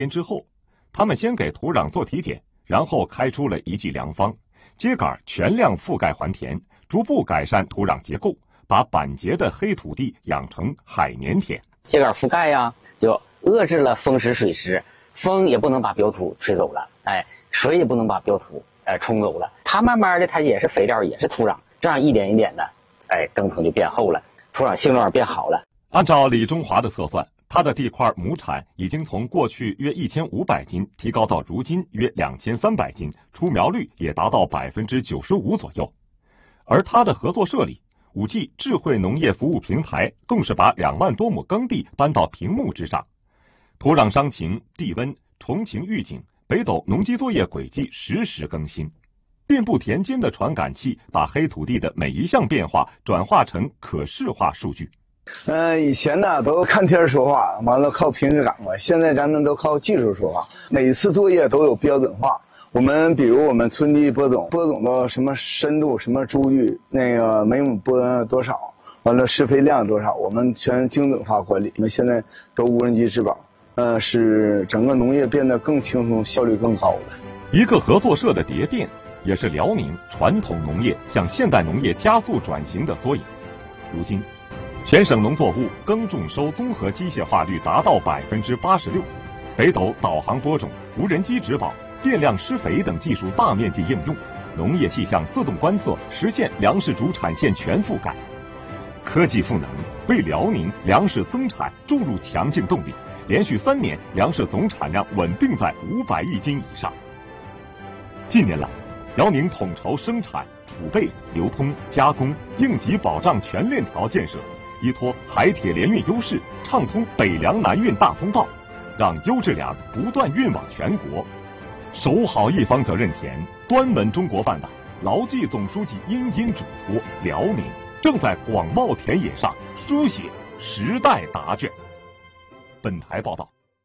天之后，他们先给土壤做体检，然后开出了一剂良方，秸秆全量覆盖还田，逐步改善土壤结构，把板结的黑土地养成海绵田。 秸秆覆盖呀，就遏制了风蚀水蚀，风也不能把表土吹走了，水也不能把表土冲走了。它慢慢的，它也是肥料，也是土壤，这样一点一点的，耕藤就变厚了，土壤性状变好了。 按照李中华的测算，他的地块亩产已经从过去约1500斤提高到如今约2300斤，出苗率也达到95%左右。而他的合作社里，5G 智慧农业服务平台更是把2万多亩耕地搬到屏幕之上，土壤伤情、地温、虫情预警、北斗农机作业轨迹实时更新，遍布田间的传感器把黑土地的每一项变化转化成可视化数据。 以前呢都看天说话，完了靠平时感官，现在咱们都靠技术说话。每一次作业都有标准化。比如我们春季播种到什么深度、什么株域，每亩播多少，完了施肥量多少，我们全精准化管理。我们现在都无人机质保，使整个农业变得更轻松，效率更高了。 一个合作社的蝶变，也是辽宁传统农业向现代农业加速转型的缩影。如今，全省农作物耕种收综合机械化率达到86%，北斗导航播种、无人机植保、变量施肥等技术大面积应用，农业气象自动观测实现粮食主产线全覆盖。科技赋能为辽宁粮食增产注入强劲动力，连续3年粮食总产量稳定在500亿斤以上。近年来，辽宁统筹生产、储备、流通、加工、应急保障全链条建设，依托海铁联运优势，畅通北粮南运大通道，让优质粮不断运往全国。守好一方责任田，端门中国饭碗，牢记总书记殷嘱托，辽宁正在广袤田野上书写时代答卷。本台报道。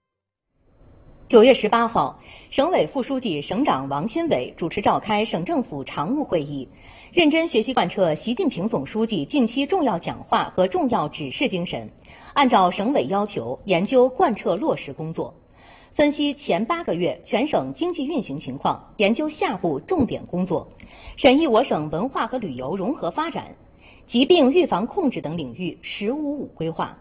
9月18号，省委副书记、省长王新伟主持召开省政府常务会议，认真学习贯彻习近平总书记近期重要讲话和重要指示精神，按照省委要求研究贯彻落实工作，分析前8个月全省经济运行情况，研究下步重点工作，审议我省文化和旅游融合发展、疾病预防控制等领域“10-5-5”规划。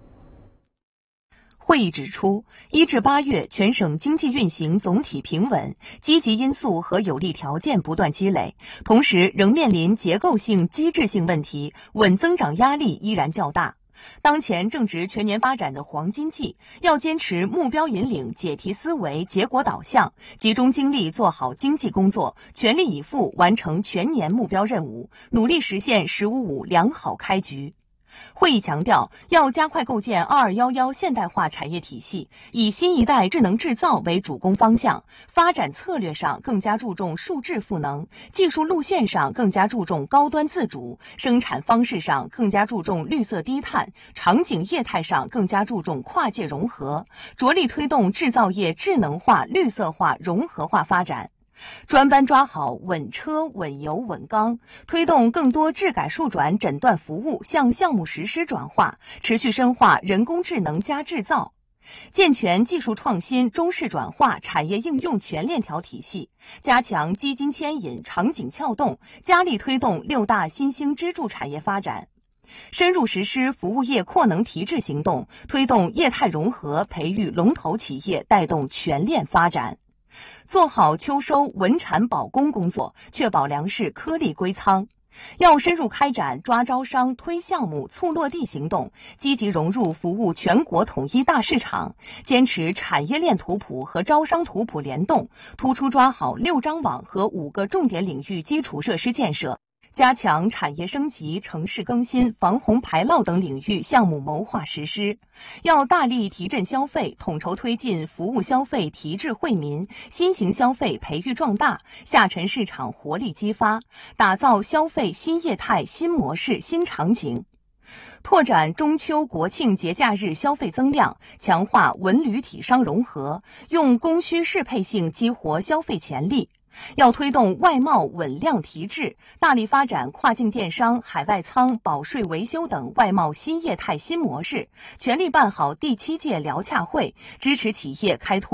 会议指出，1至8月全省经济运行总体平稳，积极因素和有利条件不断积累，同时仍面临结构性、机制性问题，稳增长压力依然较大。当前正值全年发展的黄金季，要坚持目标引领、解题思维、结果导向，集中精力做好经济工作，全力以赴完成全年目标任务，努力实现“10-5-5”良好开局。会议强调，要加快构建2211现代化产业体系，以新一代智能制造为主攻方向，发展策略上更加注重数质赋能，技术路线上更加注重高端自主，生产方式上更加注重绿色低碳，场景业态上更加注重跨界融合，着力推动制造业智能化、绿色化、融合化发展。专班抓好稳车、稳油、稳钢，推动更多质改数转诊断服务向项目实施转化，持续深化人工智能加制造，健全技术创新、中式转化、产业应用全链条体系，加强基金牵引、场景撬动，加力推动6大新兴支柱产业发展。深入实施服务业扩能提质行动，推动业态融合，培育龙头企业，带动全链发展。做好秋收稳产保供工作，确保粮食颗粒归仓。要深入开展抓招商、推项目、促落地行动，积极融入服务全国统一大市场，坚持产业链图谱和招商图谱联动，突出抓好6张网和5个重点领域基础设施建设。加强产业升级、城市更新、防洪排涝等领域项目谋划实施，要大力提振消费，统筹推进服务消费提质惠民、新型消费培育壮大、下沉市场活力激发，打造消费新业态、新模式、新场景。拓展中秋国庆节假日消费增量，强化文旅体商融合，用供需适配性激活消费潜力。要推动外贸稳量提质，大力发展跨境电商、海外仓、保税维修等外贸新业态新模式，全力办好第7届辽洽会，支持企业开拓